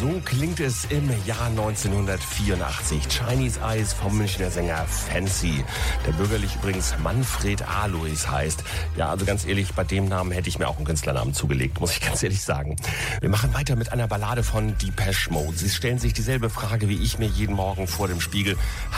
So klingt es im Jahr 1984. Chinese Eyes vom Münchner Sänger Fancy, der bürgerlich übrigens Manfred Alois heißt. Ja, also ganz ehrlich, bei dem Namen hätte ich mir auch einen Künstlernamen zugelegt, muss ich ganz ehrlich sagen. Wir machen weiter mit einer Ballade von Depeche Mode. Sie stellen sich dieselbe Frage wie ich mir jeden Morgen vor dem Spiegel.